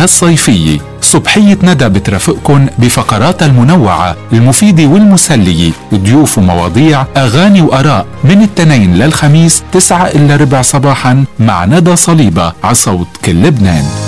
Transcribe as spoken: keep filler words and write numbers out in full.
الصيفية. صبحية ندى بترافقكن بفقراتها المنوعة المفيدة والمسلية، ضيوف ومواضيع، أغاني وآراء، من التنين للخميس تسعة إلا ربع صباحا مع ندى صليبة عصوت كل لبنان.